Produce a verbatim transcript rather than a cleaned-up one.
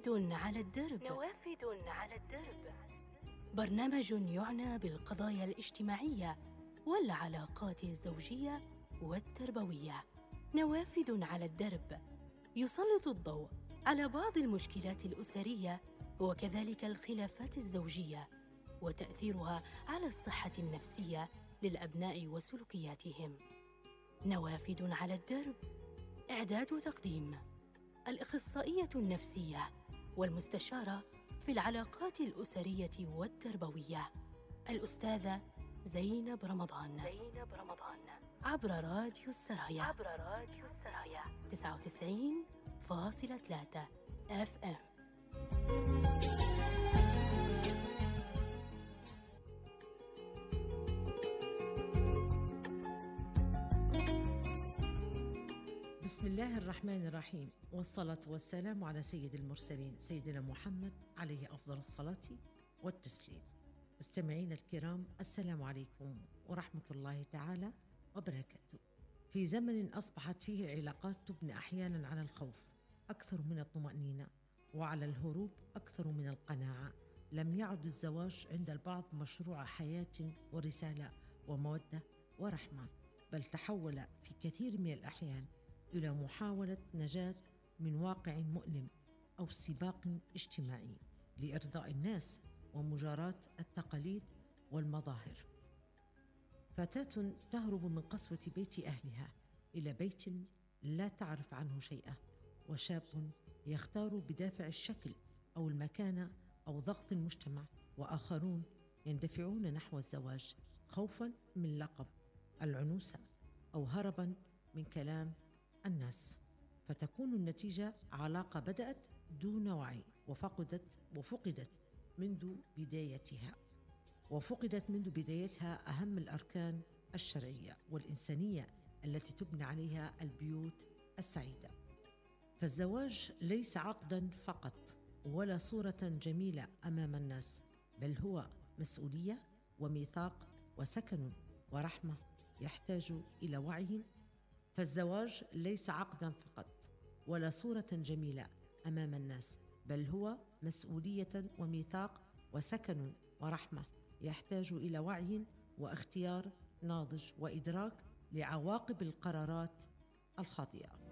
نوافذ على الدرب. نوافذ على الدرب برنامج يعنى بالقضايا الاجتماعية والعلاقات الزوجية والتربوية. نوافذ على الدرب يسلط الضوء على بعض المشكلات الأسرية وكذلك الخلافات الزوجية وتأثيرها على الصحة النفسية للأبناء وسلوكياتهم. نوافذ على الدرب، إعداد وتقديم الأخصائية النفسية والمستشارة في العلاقات الأسرية والتربوية الأستاذة زينب رمضان. زينب رمضان عبر راديو السرايا. عبر راديو السرايا تسعة وتسعين فاصلة ثلاثة اف ام. بسم الله الرحمن الرحيم، والصلاة والسلام على سيد المرسلين سيدنا محمد عليه أفضل الصلاة والتسليم. مستمعينا الكرام، السلام عليكم ورحمة الله تعالى وبركاته. في زمن أصبحت فيه العلاقات تبنى أحيانا على الخوف أكثر من الطمأنينة وعلى الهروب أكثر من القناعة، لم يعد الزواج عند البعض مشروع حياة ورسالة ومودة ورحمة، بل تحول في كثير من الأحيان إلى محاولة نجاة من واقع مؤلم أو سباق اجتماعي لإرضاء الناس ومجاراة التقاليد والمظاهر. فتاة تهرب من قسوة بيت أهلها إلى بيت لا تعرف عنه شيئا، وشاب يختار بدافع الشكل أو المكانة أو ضغط المجتمع، وآخرون يندفعون نحو الزواج خوفا من لقب العنوسة أو هربا من كلام الناس. فتكون النتيجة علاقة بدأت دون وعي وفقدت وفقدت منذ بدايتها وفقدت منذ بدايتها أهم الأركان الشرعية والإنسانية التي تبنى عليها البيوت السعيدة. فالزواج ليس عقدا فقط ولا صورة جميلة أمام الناس، بل هو مسؤولية وميثاق وسكن ورحمة يحتاج إلى وعي. فالزواج ليس عقدا فقط ولا صورة جميلة أمام الناس، بل هو مسؤولية وميثاق وسكن ورحمة يحتاج إلى وعي واختيار ناضج وإدراك لعواقب القرارات الخاطئة.